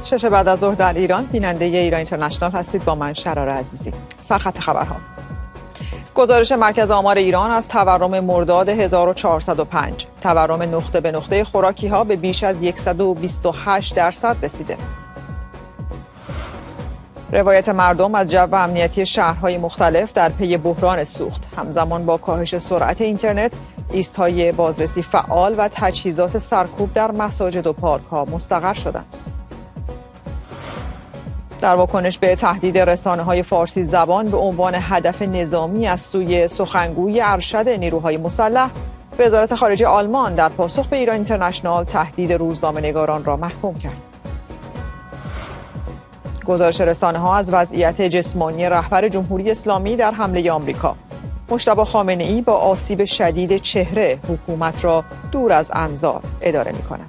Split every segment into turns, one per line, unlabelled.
6 بعد از ظهر در ایران بیننده ایران اینترنشنال هستید با من شرار عزیزی. سرخط خبرها. گزارش مرکز آمار ایران از تورم مرداد 1405. تورم نقطه به نقطه خوراکی ها به بیش از 128% رسیده. روایت مردم از جو امنیتی شهرهای مختلف در پی بحران سوخت. همزمان با کاهش سرعت اینترنت، ایست‌های بازرسی فعال و تجهیزات سرکوب در مساجد و پارک‌ها مستقر شدند. در واکنش به تهدید رسانه‌های فارسی زبان به عنوان هدف نظامی از سوی سخنگوی ارشد نیروهای مسلح، وزارت خارجه آلمان در پاسخ به ایران اینترنشنال تهدید روزنامه‌نگاران را محکوم کرد. گزارش رسانه‌ها از وضعیت جسمانی رهبر جمهوری اسلامی در حمله آمریکا. مجتبی خامنه‌ای با آسیب شدید چهره حکومت را دور از انظار اداره می‌کند.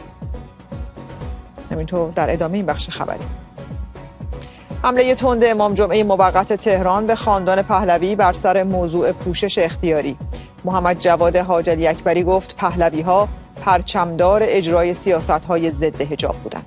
همینطور در ادامه این بخش خبری. حمله تند امام جمعه موقت تهران به خاندان پهلوی بر سر موضوع پوشش اختیاری. محمد جواد حاجی اکبری گفت پهلوی‌ها پرچمدار اجرای سیاست‌های ضد حجاب بودند.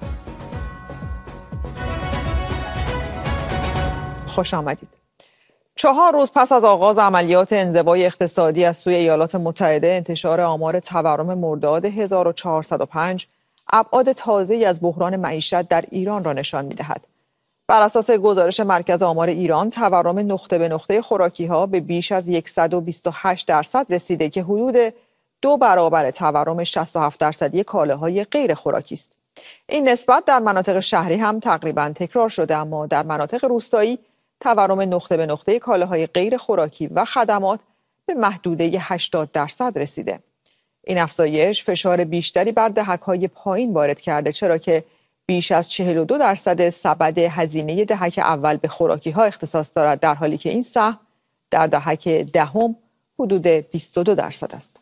خوش آمدید. 4 روز پس از آغاز عملیات انزوای اقتصادی از سوی ایالات متحده، انتشار آمار تورم مرداد 1405 ابعاد تازه‌ای از بحران معیشت در ایران را نشان می‌دهد. بر اساس گزارش مرکز آمار ایران، تورم نقطه به نقطه خوراکی‌ها به بیش از 128% رسیده که حدود 2 برابر تورم 67% کالاهای غیر خوراکی است. این نسبت در مناطق شهری هم تقریباً تکرار شده، اما در مناطق روستایی تورم نقطه به نقطه کالاهای غیر خوراکی و خدمات به محدوده 80% رسیده. این افزایش فشار بیشتری بر دهک‌های پایین وارد کرده، چرا که بیش از 42% سبد هزینه دهک اول به خوراکی‌ها اختصاص دارد، در حالی که این سهم در دهک دهم حدود 22% است.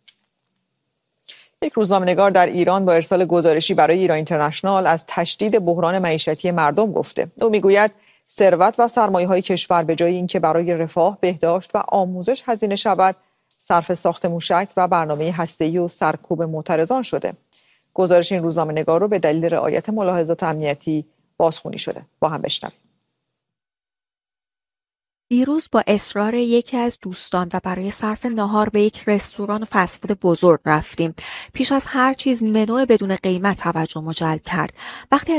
یک روزنامه‌نگار در ایران با ارسال گزارشی برای ایران اینترنشنال از تشدید بحران معیشتی مردم گفته. او میگوید ثروت و سرمایه‌های کشور به جای اینکه برای رفاه، بهداشت و آموزش هزینه شود، صرف ساخت موشک و برنامه هسته‌ای و سرکوب معترضان شده. گزارش این روزنامه‌نگار رو به دلیل رعایت ملاحظات امنیتی بازخوانی شده. با هم بشنویم.
دیروز با اصرار یکی از دوستان و برای صرف نهار به یک رستوران فست فود بزرگ رفتیم. پیش از هر چیز منو بدون قیمت توجه ما جلب کرد. وقتی